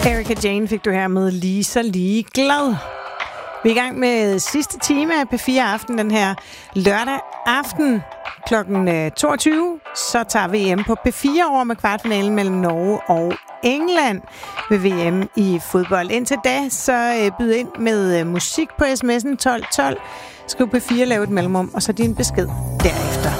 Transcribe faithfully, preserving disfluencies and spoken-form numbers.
Erika Jane fik du her med Lige så lige glad. Vi er i gang med sidste time af P fire Aften den her lørdag aften klokken toogtyve. Så tager V M på P fire over med kvartfinalen mellem Norge og England ved V M i fodbold. Indtil da, så byd ind med musik på sms'en tolv tolv. Skriv P fire, lav et mellemrum, og så din besked derefter.